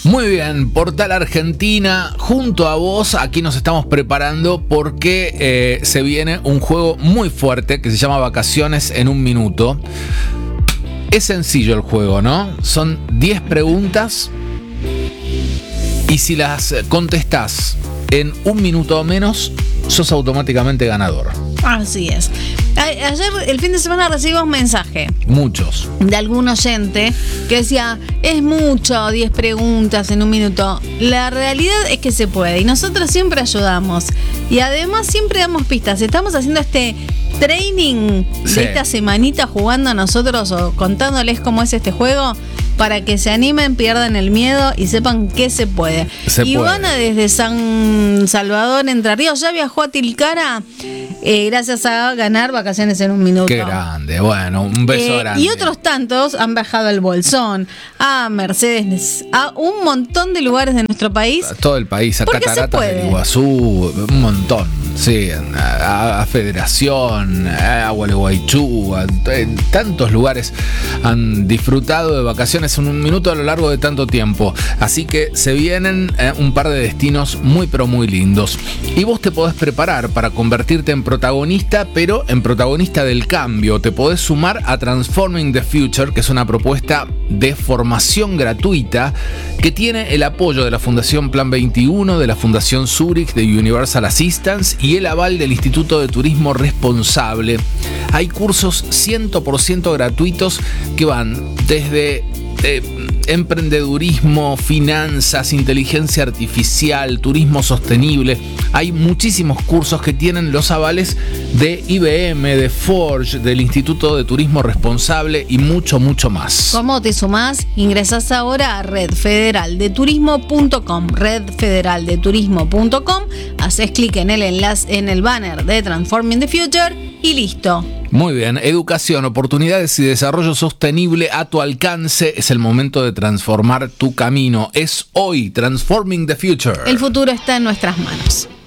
Muy bien, Portal Argentina, junto a vos, aquí nos estamos preparando porque se viene un juego muy fuerte que se llama Vacaciones en un Minuto. Es sencillo el juego, ¿no? Son 10 preguntas y si las contestás en un minuto o menos, sos automáticamente ganador. Así es. Ayer, el fin de semana, recibimos un mensaje. Muchos. De algún oyente que decía, es mucho, 10 preguntas en un minuto. La realidad es que se puede y nosotros siempre ayudamos. Y además siempre damos pistas. Estamos haciendo este training de esta semanita jugando a nosotros o contándoles cómo es este juego para que se animen, pierdan el miedo y sepan que se puede. Ivana desde San Salvador, Entre Ríos, ya viajó a Tilcara gracias a ganar Vacaciones en un Minuto. Qué grande, bueno, un beso grande. Y otros tantos han viajado al Bolsón, a Mercedes, a un montón de lugares de nuestro país. A todo el país, a Cataratas del Iguazú, un montón, sí, a Federación, a Gualeguaychú, en tantos lugares han disfrutado de Vacaciones en un Minuto a lo largo de tanto tiempo. Así que se vienen un par de destinos muy pero muy lindos. Y vos te podés preparar para convertirte en protagonista, pero en protagonista del cambio. Te podés sumar a Transforming the Future, que es una propuesta de formación gratuita que tiene el apoyo de la Fundación Plan 21, de la Fundación Zurich, de Universal Assistance y el aval del Instituto de Turismo Responsable. Hay cursos 100% gratuitos que van desde emprendedurismo, finanzas, inteligencia artificial, turismo sostenible. Hay muchísimos cursos que tienen los avales de IBM, de Forge, del Instituto de Turismo Responsable y mucho, mucho más. ¿Cómo te sumás? Ingresás ahora a redfederaldeturismo.com, redfederaldeturismo.com, haces clic en el enlace, en el banner de Transforming the Future y listo. Muy bien, educación, oportunidades y desarrollo sostenible a tu alcance. Es el momento de transformar tu camino. Es hoy, Transforming the Future. El futuro está en nuestras manos.